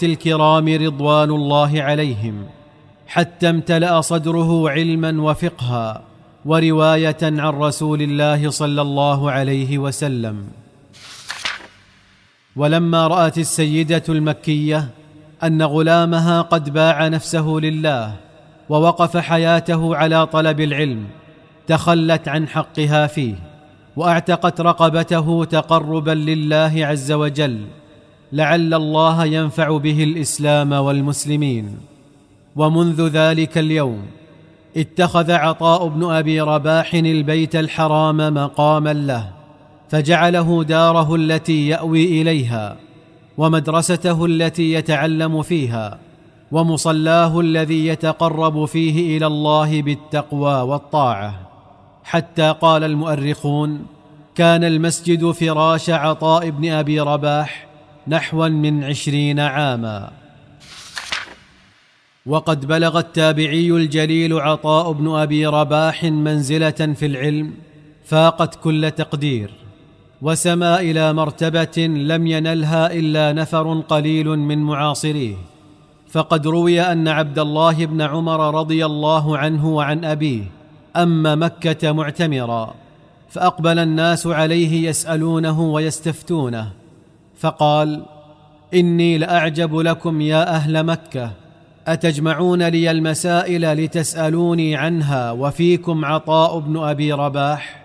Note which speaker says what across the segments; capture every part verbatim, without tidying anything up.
Speaker 1: الكرام رضوان الله عليهم، حتى امتلأ صدره علما وفقها ورواية عن رسول الله صلى الله عليه وسلم. ولما رأت السيدة المكية أن غلامها قد باع نفسه لله ووقف حياته على طلب العلم، تخلت عن حقها فيه واعتقت رقبته تقربا لله عز وجل، لعل الله ينفع به الإسلام والمسلمين. ومنذ ذلك اليوم اتخذ عطاء بن أبي رباح البيت الحرام مقاما له، فجعله داره التي يأوي إليها، ومدرسته التي يتعلم فيها، ومصلاه الذي يتقرب فيه إلى الله بالتقوى والطاعة. حتى قال المؤرخون: كان المسجد فراش عطاء بن أبي رباح نحوا من عشرين عاما. وقد بلغ التابعي الجليل عطاء بن أبي رباح منزلة في العلم فاقت كل تقدير، وسما إلى مرتبة لم ينلها إلا نفر قليل من معاصريه. فقد روي أن عبد الله بن عمر رضي الله عنه وعن أبيه أم مكة معتمرا، فأقبل الناس عليه يسألونه ويستفتونه، فقال: إني لأعجب لكم يا أهل مكة، أتجمعون لي المسائل لتسألوني عنها وفيكم عطاء بن أبي رباح؟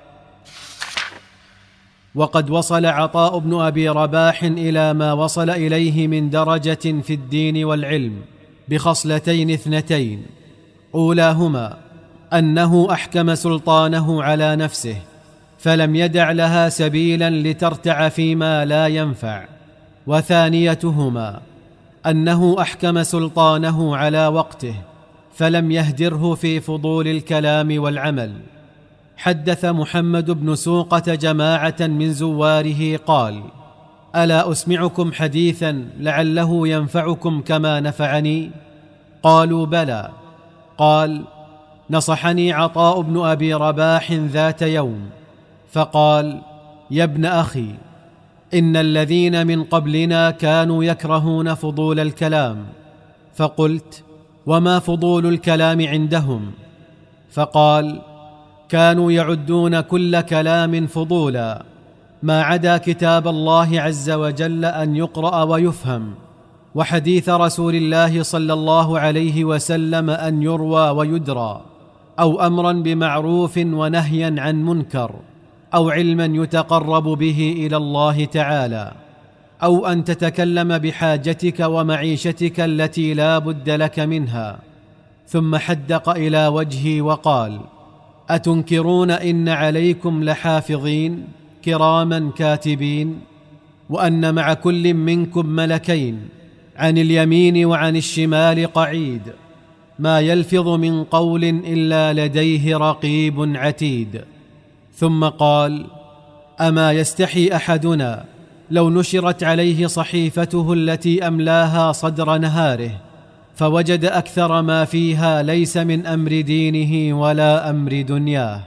Speaker 1: وقد وصل عطاء بن أبي رباح إلى ما وصل إليه من درجة في الدين والعلم بخصلتين اثنتين: أولاهما أنه أحكم سلطانه على نفسه، فلم يدع لها سبيلا لترتع فيما لا ينفع، وثانيتهما أنه أحكم سلطانه على وقته، فلم يهدره في فضول الكلام والعمل. حدث محمد بن سوقة جماعة من زواره قال: ألا أسمعكم حديثا لعله ينفعكم كما نفعني؟ قالوا: بلى. قال: نصحني عطاء بن أبي رباح ذات يوم فقال: يا ابن أخي، إن الذين من قبلنا كانوا يكرهون فضول الكلام. فقلت: وما فضول الكلام عندهم؟ فقال: كانوا يعدون كل كلام فضولا ما عدا كتاب الله عز وجل أن يقرأ ويفهم، وحديث رسول الله صلى الله عليه وسلم أن يروى ويدرى، أو أمرا بمعروف ونهيا عن منكر، أو علما يتقرب به إلى الله تعالى، أو أن تتكلم بحاجتك ومعيشتك التي لا بد لك منها. ثم حدق إلى وجهي وقال: أتنكرون إن عليكم لحافظين كراما كاتبين، وأن مع كل منكم ملكين عن اليمين وعن الشمال قعيد، ما يلفظ من قول إلا لديه رقيب عتيد. ثم قال: أما يستحي أحدنا لو نشرت عليه صحيفته التي أملاها صدر نهاره فوجد أكثر ما فيها ليس من أمر دينه ولا أمر دنياه؟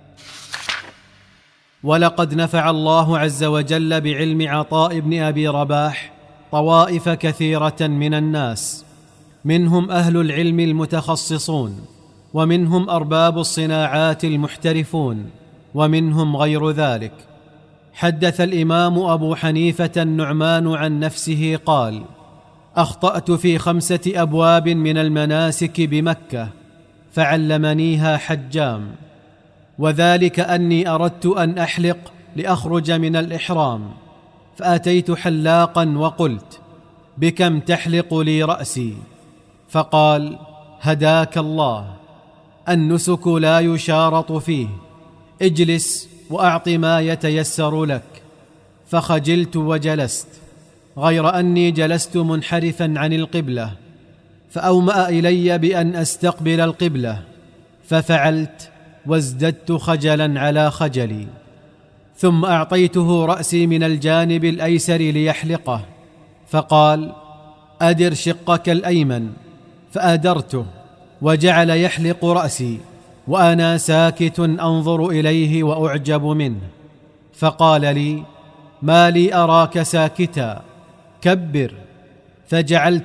Speaker 1: ولقد نفع الله عز وجل بعلم عطاء بن أبي رباح طوائف كثيرة من الناس، منهم أهل العلم المتخصصون، ومنهم أرباب الصناعات المحترفون، ومنهم غير ذلك. حدث الإمام أبو حنيفة النعمان عن نفسه قال: أخطأت في خمسة أبواب من المناسك بمكة فعلمنيها حجام، وذلك أني أردت أن أحلق لأخرج من الإحرام، فأتيت حلاقا وقلت: بكم تحلق لي رأسي؟ فقال: هداك الله، النسك لا يشارط فيه، اجلس وأعط ما يتيسر لك. فخجلت وجلست، غير أني جلست منحرفا عن القبلة، فأومأ إلي بأن أستقبل القبلة، ففعلت وازددت خجلا على خجلي. ثم أعطيته رأسي من الجانب الأيسر ليحلقه، فقال: أدر شقك الأيمن، فأدرته وجعل يحلق رأسي وأنا ساكت أنظر إليه وأعجب منه. فقال لي: ما لي أراك ساكتا، كبر. فجعلت